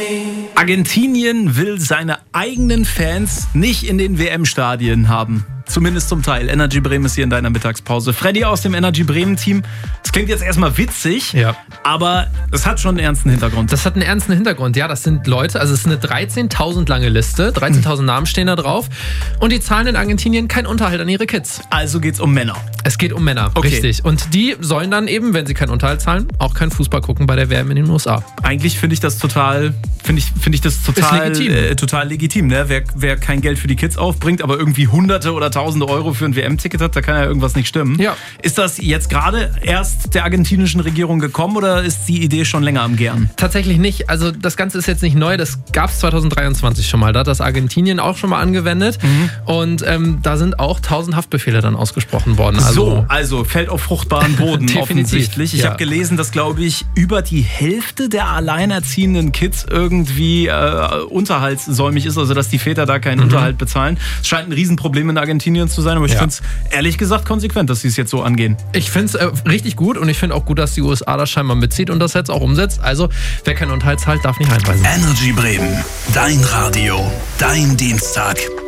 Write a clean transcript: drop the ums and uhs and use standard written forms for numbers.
Argentinien will seine eigenen Fans nicht in den WM-Stadien haben. Zumindest zum Teil. Energy Bremen ist hier in deiner Mittagspause. Freddy aus dem Energy Bremen-Team. Das klingt jetzt erstmal witzig, aber es hat schon einen ernsten Hintergrund. Das hat einen ernsten Hintergrund. Ja, das sind Leute, also es ist eine 13.000 lange Liste. 13.000 Namen stehen da drauf. Und die zahlen in Argentinien keinen Unterhalt an ihre Kids. Also geht's um Männer. Es geht um Männer, richtig. Und die sollen dann eben, wenn sie keinen Unterhalt zahlen, auch keinen Fußball gucken bei der WM in den USA. Eigentlich finde ich das total legitim. Ne? Wer kein Geld für die Kids aufbringt, aber irgendwie Hunderte oder Tausende Euro für ein WM-Ticket hat, da kann ja irgendwas nicht stimmen. Ja. Ist das jetzt gerade erst der argentinischen Regierung gekommen oder ist die Idee schon länger am Gären? Tatsächlich nicht. Also das Ganze ist jetzt nicht neu. Das gab es 2023 schon mal. Da hat das Argentinien auch schon mal angewendet. Und da sind auch 1000 Haftbefehle dann ausgesprochen worden. Also fällt auf fruchtbaren Boden offensichtlich. Ich habe gelesen, dass, glaube ich, über die Hälfte der alleinerziehenden Kids irgendwie unterhaltssäumig ist, also dass die Väter da keinen Unterhalt bezahlen. Es scheint ein Riesenproblem in Argentinien zu sein, aber ich finde es ehrlich gesagt konsequent, dass sie es jetzt so angehen. Ich finde es richtig gut und ich finde auch gut, dass die USA das scheinbar mitzieht und das jetzt auch umsetzt. Also, wer keinen Unterhalt zahlt, darf nicht einweisen. Energy Bremen, dein Radio, dein Dienstag.